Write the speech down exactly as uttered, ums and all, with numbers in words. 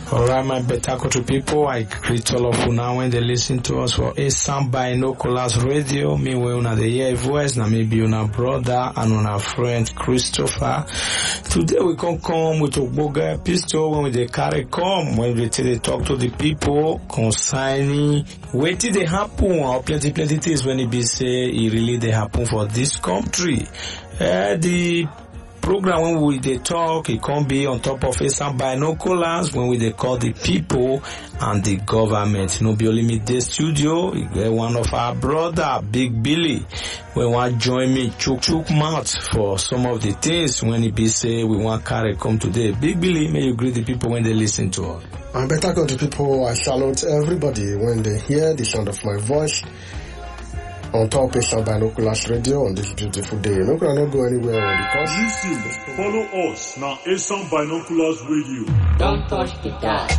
Alright, my better country people, I greet all of you now when they listen to us for Esan Binoculars Radio. Me we una the hear voice, na maybe una brother and una friend Christopher. Today we can come with a boga pistol when we they carry come, when we they talk to the people concerning what did they happen or plenty plenty things when it be say it really they happen for this country. Uh, the program when we they talk, it can be on top of Esan Binoculars when we they call the people and the government. No be only me the studio, one of our brother, Big Billy, when want join me chook chook mouth for some of the things when he be say we want carry come today. Big Billy, may you greet the people when they listen to us. My better country people, I salute everybody when they hear the sound of my voice on top of Esan Binoculars Radio on this beautiful day. No can not go anywhere because listen, follow us now. Esan Binoculars Radio. Don't touch the dial.